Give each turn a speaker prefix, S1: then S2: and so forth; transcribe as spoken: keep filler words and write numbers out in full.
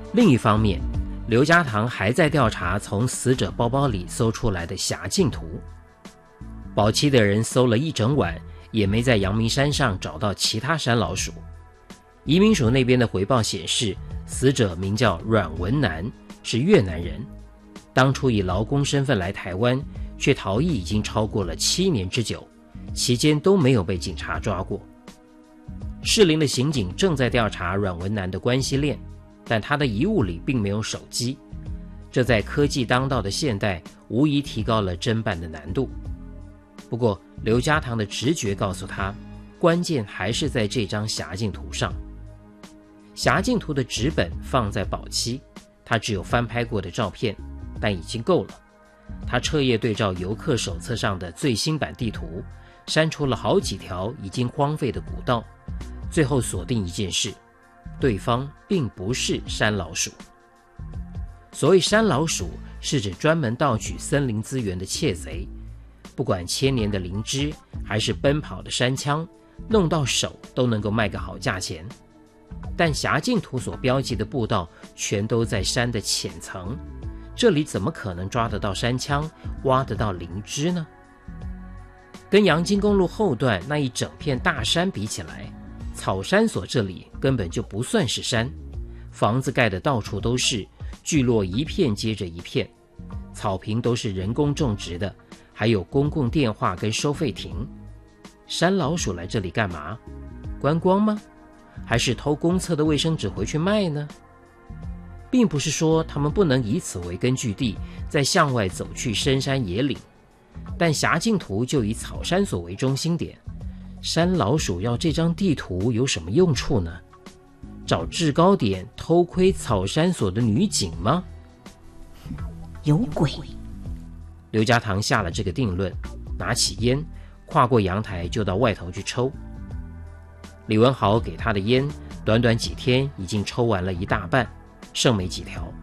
S1: 另一方面，刘家堂还在调查从死者包包里搜出来的辖境图。保期的人搜了一整晚，也没在阳明山上找到其他山老鼠。移民署那边的回报显示，死者名叫阮文南，是越南人，当初以劳工身份来台湾，却逃逸已经超过了七年之久，期间都没有被警察抓过。士林的刑警正在调查阮文南的关系链，但他的遗物里并没有手机，这在科技当道的现代无疑提高了侦办的难度。不过刘家堂的直觉告诉他，关键还是在这张辖境图上。辖境图的纸本放在保期，他只有翻拍过的照片，但已经够了。他彻夜对照游客手册上的最新版地图，删除了好几条已经荒废的古道，最后锁定一件事，对方并不是山老鼠。所谓山老鼠，是指专门盗取森林资源的窃贼，不管千年的灵芝还是奔跑的山羌，弄到手都能够卖个好价钱。但辖境图所标记的步道全都在山的浅层，这里怎么可能抓得到山羌，挖得到灵芝呢？跟阳金公路后段那一整片大山比起来，草山所这里根本就不算是山，房子盖的到处都是，聚落一片接着一片，草坪都是人工种植的，还有公共电话跟收费亭。山老鼠来这里干嘛？观光吗？还是偷公厕的卫生纸回去卖呢？并不是说他们不能以此为根据地，在向外走去深山野岭，但辖境图就以草山所为中心点。山老鼠要这张地图有什么用处呢？找制高点偷窥草山所的女警吗？
S2: 有鬼！
S1: 刘家堂下了这个定论，拿起烟，跨过阳台就到外头去抽。李文豪给他的烟，短短几天已经抽完了一大半，剩没几条。